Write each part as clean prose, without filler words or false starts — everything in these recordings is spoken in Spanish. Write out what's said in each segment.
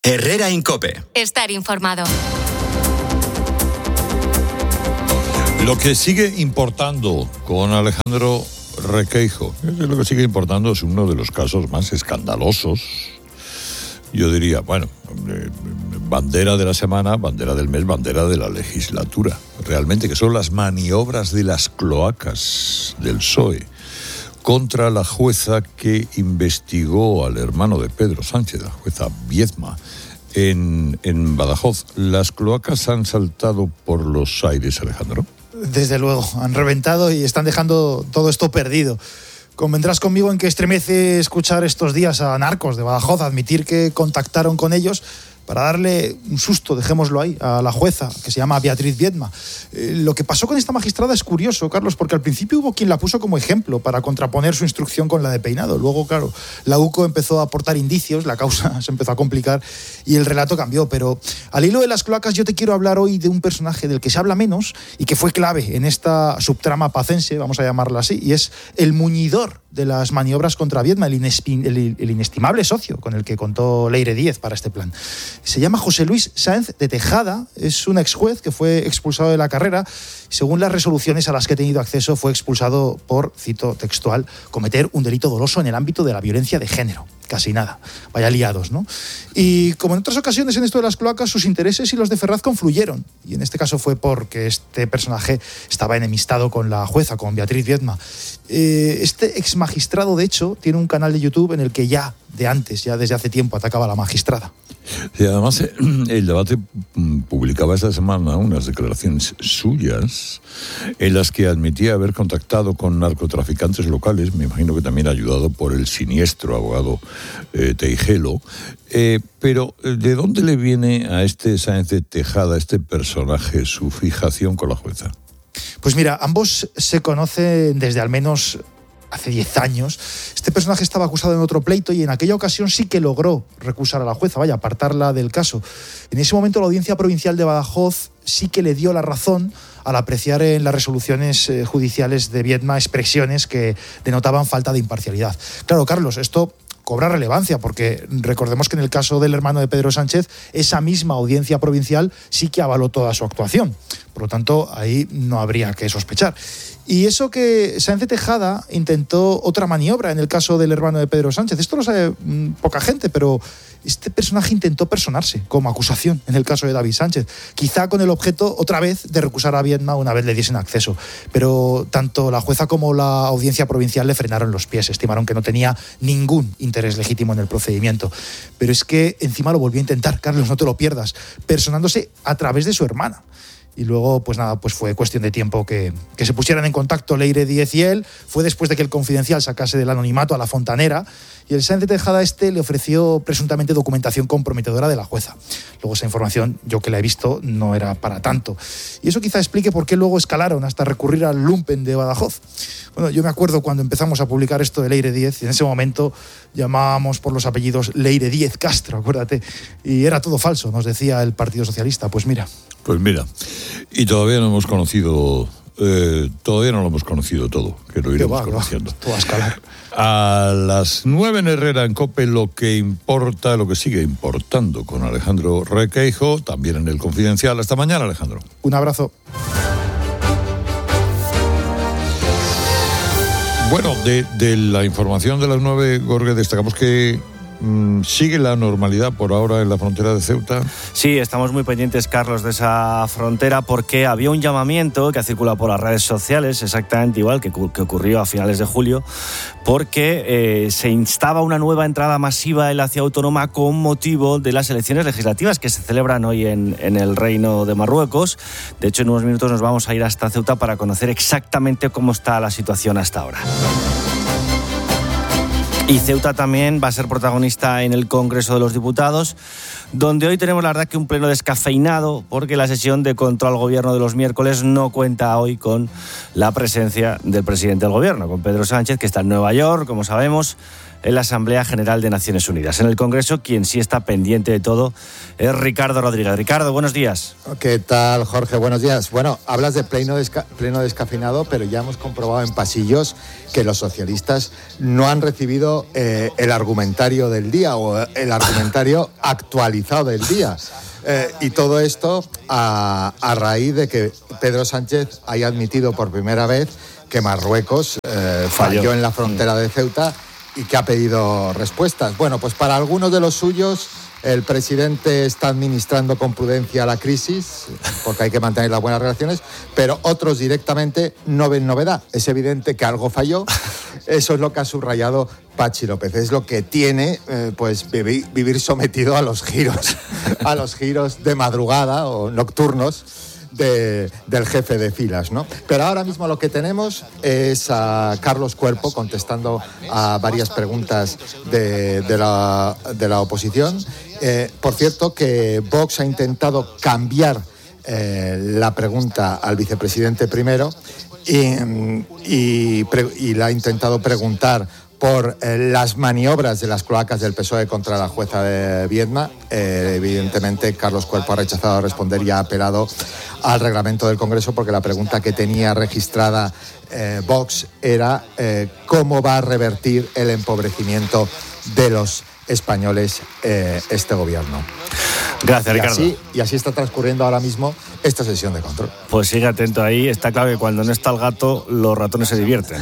Herrera Incope. Estar informado. Lo que sigue importando con Alejandro Requeijo, lo que sigue importando es uno de los casos más escandalosos. Yo diría, bandera de la semana, bandera del mes, bandera de la legislatura. Realmente, que son las maniobras de las cloacas del PSOE contra la jueza que investigó al hermano de Pedro Sánchez, la jueza Viedma, en Badajoz. ¿Las cloacas han saltado por los aires, Alejandro? Desde luego, han reventado y están dejando todo esto perdido. Convendrás conmigo en que estremece escuchar estos días a narcos de Badajoz admitir que contactaron con ellos para darle un susto, dejémoslo ahí, a la jueza, que se llama Beatriz Viedma. Lo que pasó con esta magistrada es curioso, Carlos, porque al principio hubo quien la puso como ejemplo para contraponer su instrucción con la de Peinado. Luego, claro, la UCO empezó a aportar indicios, la causa se empezó a complicar y el relato cambió. Pero al hilo de las cloacas yo te quiero hablar hoy de un personaje del que se habla menos y que fue clave en esta subtrama pacense, vamos a llamarla así, y es el muñidor de las maniobras contra Viedma, el inestimable socio con el que contó Leire Díez para este plan. Se llama José Luis Sáenz de Tejada, es un ex juez que fue expulsado de la carrera. Según las resoluciones a las que he tenido acceso, fue expulsado por, cito textual, cometer un delito doloso en el ámbito de la violencia de género. Casi nada. Vaya liados, ¿no? Y como en otras ocasiones en esto de las cloacas, sus intereses y los de Ferraz confluyeron. Y en este caso fue porque este personaje estaba enemistado con la jueza, con Beatriz Viedma. Este ex magistrado, de hecho, tiene un canal de YouTube en el que ya desde hace tiempo, atacaba a la magistrada. Sí, además, el Debate publicaba esta semana unas declaraciones suyas en las que admitía haber contactado con narcotraficantes locales, me imagino que también ayudado por el siniestro abogado Teijelo. Pero, ¿de dónde le viene a este Sáenz de Tejada, este personaje, su fijación con la jueza? Pues mira, ambos se conocen desde al menos hace 10 años. Este personaje estaba acusado en otro pleito y en aquella ocasión sí que logró recusar a la jueza, apartarla del caso. En ese momento la Audiencia Provincial de Badajoz sí que le dio la razón al apreciar en las resoluciones judiciales de Viedma expresiones que denotaban falta de imparcialidad. Claro, Carlos, esto cobra relevancia porque recordemos que en el caso del hermano de Pedro Sánchez, esa misma Audiencia Provincial sí que avaló toda su actuación. Por lo tanto, ahí no habría que sospechar. Y eso que Sáenz de Tejada intentó otra maniobra en el caso del hermano de Pedro Sánchez. Esto lo sabe poca gente, pero este personaje intentó personarse como acusación en el caso de David Sánchez. Quizá con el objeto, otra vez, de recusar a Viedma una vez le diesen acceso. Pero tanto la jueza como la Audiencia Provincial le frenaron los pies. Estimaron que no tenía ningún interés legítimo en el procedimiento. Pero es que encima lo volvió a intentar, Carlos, no te lo pierdas, personándose a través de su hermana. Y luego, pues fue cuestión de tiempo que se pusieran en contacto Leire Díez y él. Fue después de que el Confidencial sacase del anonimato a la fontanera y el Sáenz de Tejada le ofreció presuntamente documentación comprometedora de la jueza. Luego esa información, yo que la he visto, no era para tanto. Y eso quizá explique por qué luego escalaron hasta recurrir al lumpen de Badajoz. Bueno, yo me acuerdo cuando empezamos a publicar esto de Leire Díez y en ese momento llamábamos por los apellidos Leire Díez Castro, acuérdate. Y era todo falso, nos decía el Partido Socialista. Pues mira, y todavía no hemos conocido, todo, que lo iremos conociendo. Todo a escalar. A las 9 en Herrera en COPE, lo que sigue importando con Alejandro Requeijo, también en el Confidencial. Hasta mañana, Alejandro. Un abrazo. Bueno, de la información de las 9, Jorge, destacamos que ¿sigue la normalidad por ahora en la frontera de Ceuta? Sí, estamos muy pendientes, Carlos, de esa frontera porque había un llamamiento que ha circulado por las redes sociales, exactamente igual que ocurrió a finales de julio, porque se instaba una nueva entrada masiva en la ciudad autónoma con motivo de las elecciones legislativas que se celebran hoy en el Reino de Marruecos. De hecho, en unos minutos nos vamos a ir hasta Ceuta para conocer exactamente cómo está la situación hasta ahora. Y Ceuta también va a ser protagonista en el Congreso de los Diputados, donde hoy tenemos la verdad que un pleno descafeinado, porque la sesión de control al gobierno de los miércoles no cuenta hoy con la presencia del presidente del gobierno, con Pedro Sánchez, que está en Nueva York, como sabemos. en la Asamblea General de Naciones Unidas. En el Congreso, quien sí está pendiente de todo es Ricardo Rodríguez. Ricardo, buenos días. ¿Qué tal, Jorge? Buenos días. Bueno, hablas de pleno descafeinado, pero ya hemos comprobado en pasillos que los socialistas no han recibido el argumentario del día o el argumentario actualizado del día. Y todo esto a raíz de que Pedro Sánchez haya admitido por primera vez que Marruecos falló en la frontera de Ceuta y que ha pedido respuestas. Bueno, pues para algunos de los suyos el presidente está administrando con prudencia la crisis, porque hay que mantener las buenas relaciones, pero otros directamente no ven novedad. Es evidente que algo falló. Eso es lo que ha subrayado Pachi López. Es lo que tiene pues vivir sometido a los giros de madrugada o nocturnos del jefe de filas, ¿no? Pero ahora mismo lo que tenemos es a Carlos Cuerpo contestando a varias preguntas de la oposición. Por cierto, que Vox ha intentado cambiar la pregunta al vicepresidente primero y le ha intentado preguntar por las maniobras de las cloacas del PSOE contra la jueza de Viedma. Evidentemente, Carlos Cuerpo ha rechazado responder y ha apelado al reglamento del Congreso, porque la pregunta que tenía registrada Vox era cómo va a revertir el empobrecimiento de los españoles este gobierno. Gracias, Ricardo. Y así está transcurriendo ahora mismo esta sesión de control. Pues sigue atento ahí. Está claro que cuando no está el gato, los ratones se divierten.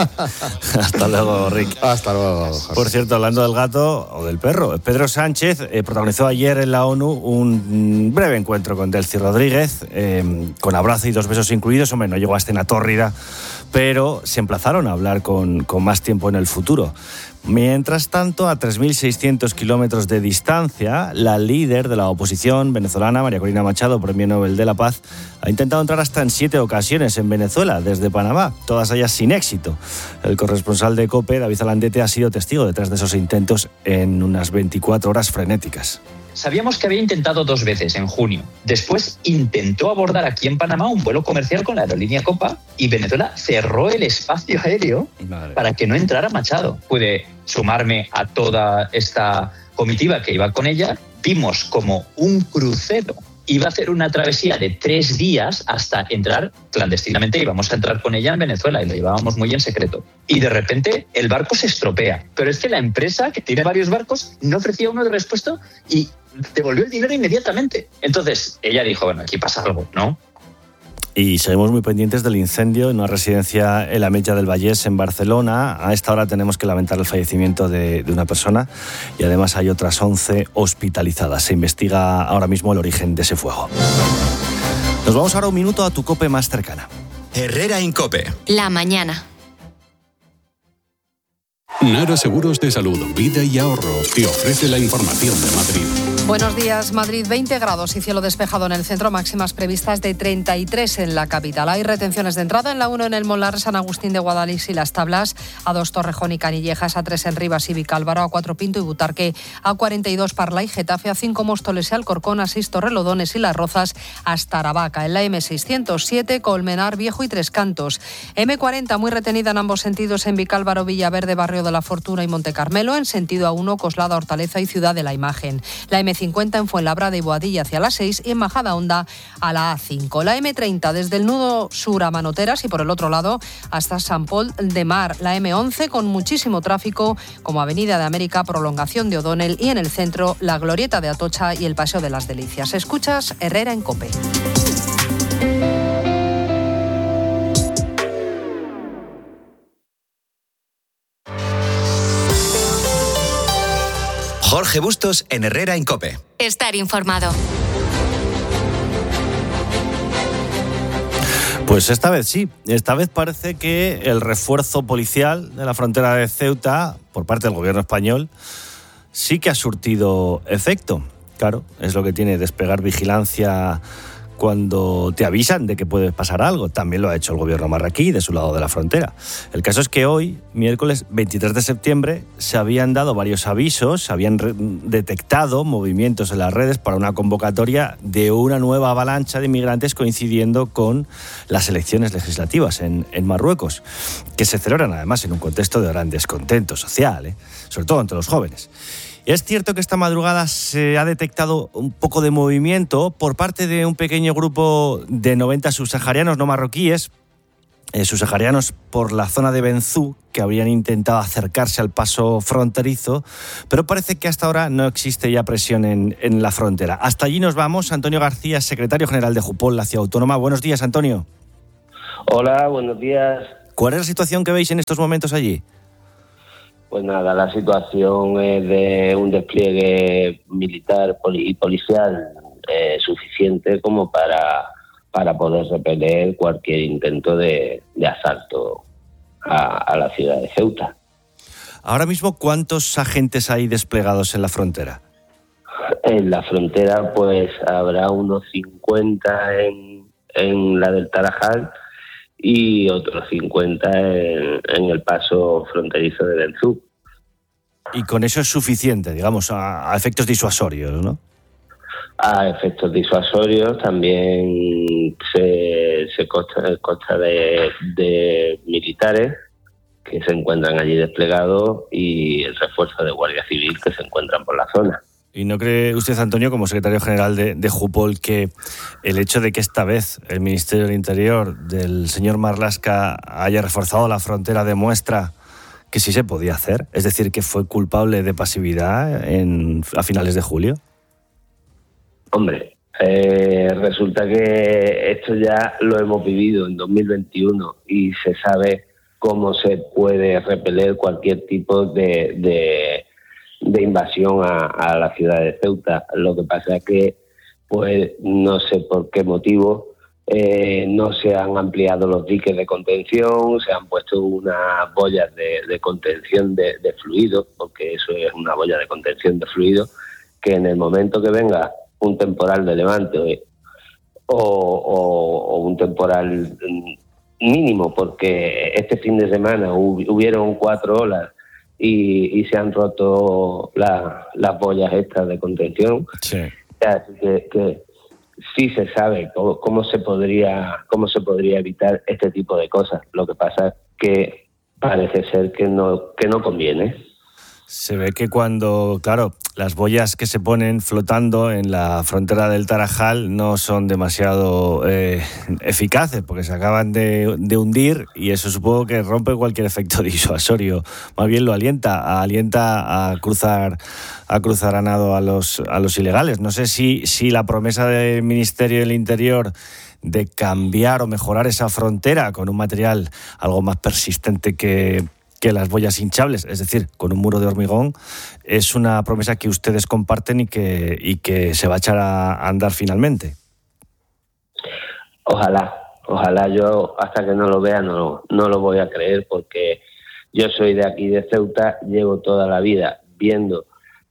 Hasta luego, Rick. Hasta luego, Jorge. Por cierto, hablando del gato o del perro, Pedro Sánchez protagonizó ayer en la ONU un breve encuentro con Delcy Rodríguez, con abrazo y 2 besos incluidos. Hombre, no llegó a escena tórrida, pero se emplazaron a hablar con más tiempo en el futuro. Mientras tanto, a 3.600 kilómetros de distancia, la líder de la oposición venezolana, María Corina Machado, Premio Nobel de la Paz, ha intentado entrar hasta en 7 ocasiones en Venezuela, desde Panamá, todas ellas sin éxito. El corresponsal de COPE, David Alandete, ha sido testigo detrás de esos intentos en unas 24 horas frenéticas. Sabíamos que había intentado 2 veces en junio. Después intentó abordar aquí en Panamá un vuelo comercial con la aerolínea Copa y Venezuela cerró el espacio aéreo para que no entrara Machado. Pude sumarme a toda esta comitiva que iba con ella. Vimos como un crucero iba a hacer una travesía de 3 días hasta entrar clandestinamente. Íbamos a entrar con ella en Venezuela y lo llevábamos muy en secreto. Y de repente el barco se estropea. Pero es que la empresa, que tiene varios barcos, no ofrecía uno de respuesta y devolvió el dinero inmediatamente. Entonces ella dijo, bueno, aquí pasa algo, ¿no? Y seguimos muy pendientes del incendio en una residencia en la Ametlla del Vallès, en Barcelona. A esta hora tenemos que lamentar el fallecimiento de una persona y además hay otras 11 hospitalizadas. Se investiga ahora mismo el origen de ese fuego. Nos vamos ahora un minuto a tu COPE más cercana. Herrera Incope. La mañana. Nara Seguros de Salud, Vida y Ahorro te ofrece la información de Madrid. Buenos días, Madrid, 20 grados y cielo despejado en el centro, máximas previstas de 33 en la capital. Hay retenciones de entrada en la 1 en el Molar, San Agustín de Guadalix y Las Tablas, A2 Torrejón y Canillejas, A3 en Rivas y Vicálvaro, A4 Pinto y Butarque, A42 Parla y Getafe, A5 Móstoles y Alcorcón, A6 Torrelodones y Las Rozas hasta Aravaca. En la M607 Colmenar, Viejo y Tres Cantos. M40 muy retenida en ambos sentidos en Vicálvaro, Villaverde, Barrio de la Fortuna y Monte Carmelo, en sentido A1 Coslada, Hortaleza y Ciudad de la Imagen. La M50 en Fuenlabrada y Boadilla hacia la 6 y en Majadahonda a la A5. La M30 desde el nudo sur a Manoteras y por el otro lado hasta San Pol de Mar. La M11 con muchísimo tráfico como Avenida de América, prolongación de O'Donnell y en el centro la Glorieta de Atocha y el Paseo de las Delicias. Escuchas Herrera en COPE. Jorge Bustos en Herrera en COPE. Estar informado. Pues esta vez sí. Esta vez parece que el refuerzo policial de la frontera de Ceuta por parte del gobierno español sí que ha surtido efecto. Claro, es lo que tiene despegar vigilancia cuando te avisan de que puede pasar algo. También lo ha hecho el gobierno marroquí de su lado de la frontera. El caso es que hoy, miércoles 23 de septiembre, se habían dado varios avisos, se habían detectado movimientos en las redes para una convocatoria de una nueva avalancha de inmigrantes coincidiendo con las elecciones legislativas en Marruecos, que se celebran además en un contexto de gran descontento social, sobre todo entre los jóvenes. Es cierto que esta madrugada se ha detectado un poco de movimiento por parte de un pequeño grupo de 90 subsaharianos no marroquíes, subsaharianos por la zona de Benzú, que habrían intentado acercarse al paso fronterizo, pero parece que hasta ahora no existe ya presión en la frontera. Hasta allí nos vamos. Antonio García, secretario general de Jupol, la ciudad autónoma. Buenos días, Antonio. Hola, buenos días. ¿Cuál es la situación que veis en estos momentos allí? Pues nada, la situación es de un despliegue militar y policial suficiente como para poder repeler cualquier intento de asalto a la ciudad de Ceuta. Ahora mismo, ¿cuántos agentes hay desplegados en la frontera? En la frontera pues habrá unos 50 en la del Tarajal y otros 50 en el paso fronterizo de Benzú. Y con eso es suficiente, digamos, a efectos disuasorios, ¿no? A efectos disuasorios también se consta de militares que se encuentran allí desplegados y el refuerzo de Guardia Civil que se encuentran por la zona. ¿Y no cree usted, Antonio, como secretario general de Jupol, que el hecho de que esta vez el Ministerio del Interior del señor Marlaska haya reforzado la frontera demuestra que sí se podía hacer? Es decir, que fue culpable de pasividad a finales de julio. Hombre, resulta que esto ya lo hemos vivido en 2021 y se sabe cómo se puede repeler cualquier tipo de invasión a la ciudad de Ceuta. Lo que pasa es que, pues, no sé por qué motivo, no se han ampliado los diques de contención, se han puesto unas boyas de contención de fluido, porque eso es una boya de contención de fluido, que en el momento que venga un temporal de levante o un temporal mínimo, porque este fin de semana hubieron 4 olas y se han roto las boyas estas de contención. Sí. Así que sí se sabe cómo se podría evitar este tipo de cosas. Lo que pasa es que parece ser que no conviene. Se ve que cuando, claro, las boyas que se ponen flotando en la frontera del Tarajal no son demasiado eficaces, porque se acaban de hundir y eso supongo que rompe cualquier efecto disuasorio. Más bien lo alienta a cruzar a nado a los ilegales. No sé si la promesa del Ministerio del Interior de cambiar o mejorar esa frontera con un material algo más persistente que las boyas hinchables, es decir, con un muro de hormigón, es una promesa que ustedes comparten y que se va a echar a andar finalmente. Ojalá. Yo hasta que no lo vea no lo voy a creer, porque yo soy de aquí de Ceuta, llevo toda la vida viendo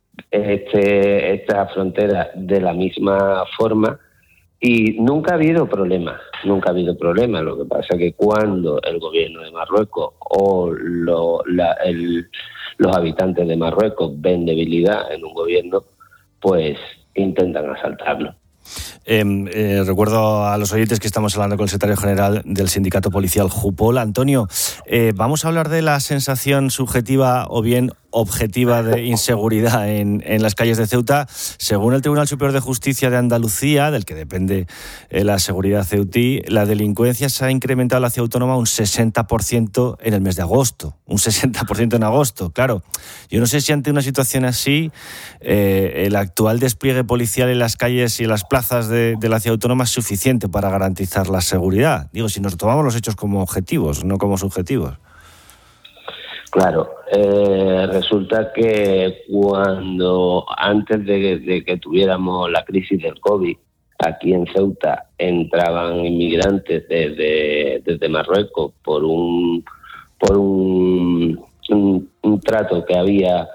esta frontera de la misma forma y nunca ha habido problema. Lo que pasa es que cuando el gobierno de Marruecos o los habitantes de Marruecos ven debilidad en un gobierno, pues intentan asaltarlo. Recuerdo a los oyentes que estamos hablando con el secretario general del sindicato policial Jupol. Antonio, vamos a hablar de la sensación subjetiva o bien objetiva de inseguridad en las calles de Ceuta. Según el Tribunal Superior de Justicia de Andalucía, del que depende la seguridad ceutí, la delincuencia se ha incrementado en la ciudad autónoma un 60% en el mes de agosto. Un 60% en agosto, claro. Yo no sé si ante una situación así, el actual despliegue policial en las calles y en las plazas de la ciudad autónoma es suficiente para garantizar la seguridad. Digo, si nos tomamos los hechos como objetivos, no como subjetivos. Claro, resulta que antes de que tuviéramos la crisis del COVID, aquí en Ceuta entraban inmigrantes desde Marruecos por un trato que había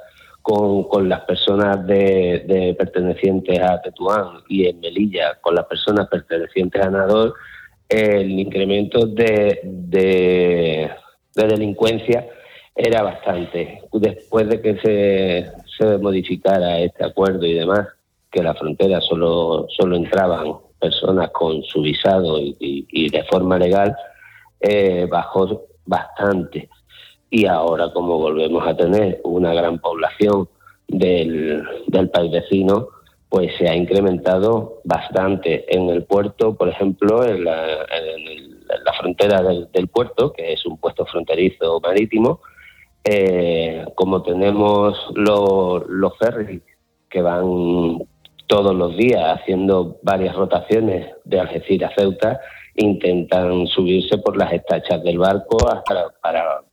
con las personas de pertenecientes a Tetuán y en Melilla con las personas pertenecientes a Nador, el incremento de delincuencia era bastante. Después de que se modificara este acuerdo y demás, que la frontera solo entraban personas con su visado y de forma legal, bajó bastante. Y ahora, como volvemos a tener una gran población del país vecino, pues se ha incrementado bastante. En el puerto, por ejemplo, en la frontera del puerto, que es un puesto fronterizo marítimo, como tenemos los ferries que van todos los días haciendo varias rotaciones de Algeciras a Ceuta, intentan subirse por las estachas del barco para